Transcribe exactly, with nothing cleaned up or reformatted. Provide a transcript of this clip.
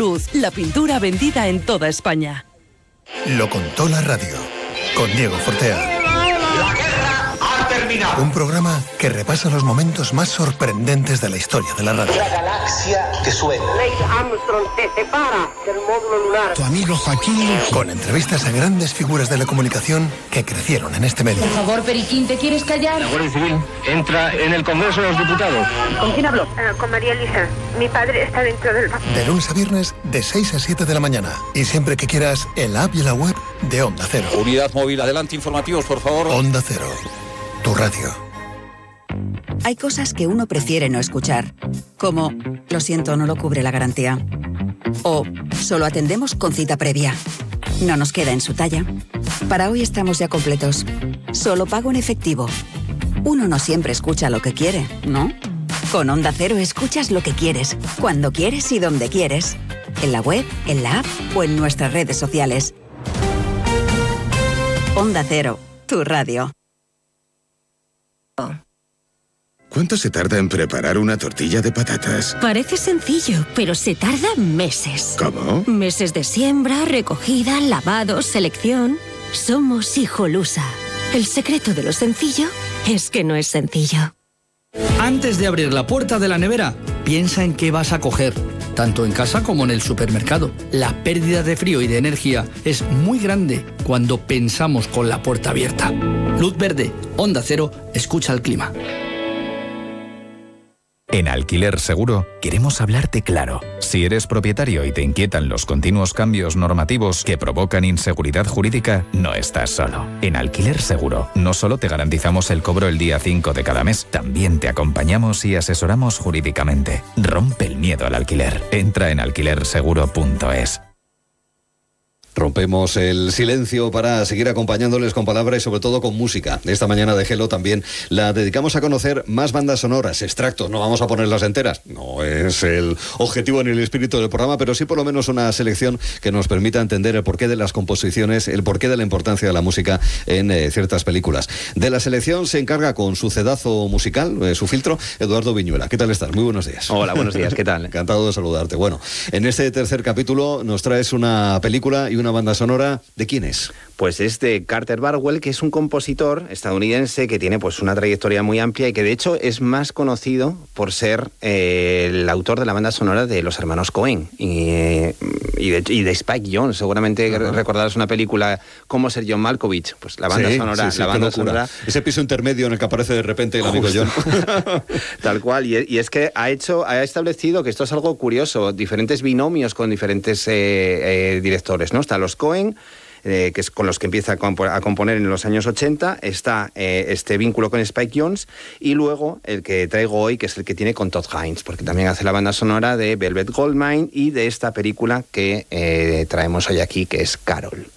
Luz, la pintura vendida en toda España. Lo contó la radio, con Diego Fortea. La guerra ha terminado. Un programa que repasa los momentos más sorprendentes de la historia de la radio. La galaxia te suena. Neil Armstrong te separa del módulo lunar. Tu amigo Joaquín. Con entrevistas a grandes figuras de la comunicación que crecieron en este medio. Por favor, Periquín, ¿te quieres callar? La Guardia Civil entra en el Congreso de los Diputados. ¿Con quién hablo? Uh, con María Elisa. Mi padre está dentro del banco. De lunes a viernes, de seis a siete de la mañana. Y siempre que quieras, en la app y en la web de Onda Cero. Unidad móvil, adelante, informativos, por favor. Onda Cero, tu radio. Hay cosas que uno prefiere no escuchar, como lo siento, no lo cubre la garantía. O solo atendemos con cita previa. No nos queda en su talla. Para hoy estamos ya completos. Solo pago en efectivo. Uno no siempre escucha lo que quiere, ¿no? Con Onda Cero escuchas lo que quieres, cuando quieres y donde quieres. En la web, en la app o en nuestras redes sociales. Onda Cero, tu radio. ¿Cuánto se tarda en preparar una tortilla de patatas? Parece sencillo, pero se tarda meses. ¿Cómo? Meses de siembra, recogida, lavado, selección. Somos Hijolusa. El secreto de lo sencillo es que no es sencillo. Antes de abrir la puerta de la nevera, piensa en qué vas a coger, tanto en casa como en el supermercado. La pérdida de frío y de energía es muy grande cuando pensamos con la puerta abierta. Luz verde, Onda Cero, escucha el clima. En Alquiler Seguro queremos hablarte claro. Si eres propietario y te inquietan los continuos cambios normativos que provocan inseguridad jurídica, no estás solo. En Alquiler Seguro no solo te garantizamos el cobro el día cinco de cada mes, también te acompañamos y asesoramos jurídicamente. Rompe el miedo al alquiler. Entra en alquiler seguro punto es. Rompemos el silencio para seguir acompañándoles con palabra y sobre todo con música. Esta mañana de Hello también la dedicamos a conocer más bandas sonoras, extractos, no vamos a ponerlas enteras, no es el objetivo ni el espíritu del programa, pero sí por lo menos una selección que nos permita entender el porqué de las composiciones, el porqué de la importancia de la música en eh, ciertas películas. De la selección se encarga con su cedazo musical, eh, su filtro, Eduardo Viñuela. ¿Qué tal estás? Muy buenos días. Hola, buenos días, ¿qué tal? Encantado de saludarte. Bueno, en este tercer capítulo nos traes una película y una banda sonora. ¿De quién es? Pues es de Carter Barwell, que es un compositor estadounidense que tiene pues una trayectoria muy amplia y que de hecho es más conocido por ser eh, el autor de la banda sonora de los hermanos Coen y, eh, y, de, y de Spike Jonze. Seguramente uh-huh. recordarás una película como ser John Malkovich, pues la banda sí, sonora, sí, sí, la banda sonora, ese piso intermedio en el que aparece de repente el amigo John. Tal cual, y, y es que ha hecho, ha establecido que esto es algo curioso, diferentes binomios con diferentes eh, eh, directores, ¿no? Están los Coen, Eh, que es con los que empieza a, comp- a componer en los años ochenta, está eh, este vínculo con Spike Jonze, y luego el que traigo hoy, que es el que tiene con Todd Haynes, porque también hace la banda sonora de Velvet Goldmine y de esta película que eh, traemos hoy aquí, que es Carol.